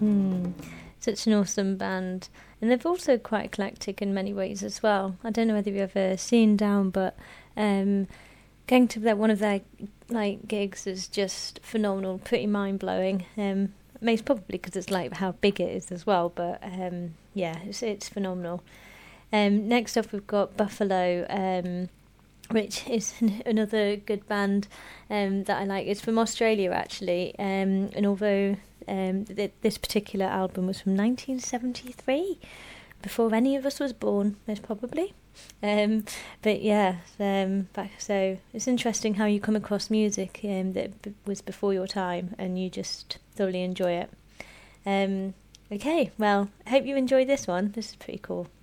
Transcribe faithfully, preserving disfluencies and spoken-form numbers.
Mm, such an awesome band. And they're also quite eclectic in many ways as well. I don't know whether you've ever seen Down, but um, going to their, one of their like gigs is just phenomenal, pretty mind-blowing. Um, I mean, it's probably because it's like how big it is as well, but um, yeah, it's, it's phenomenal. Um, next up we've got Buffalo, um, which is an, another good band um, that I like. It's from Australia actually, um, and although um, th- this particular album was from nineteen seventy-three, before any of us was born, most probably. Um, but yeah, um, back, so it's interesting how you come across music um, that b- was before your time and you just thoroughly enjoy it. Um, okay, well, I hope you enjoy this one. This is pretty cool.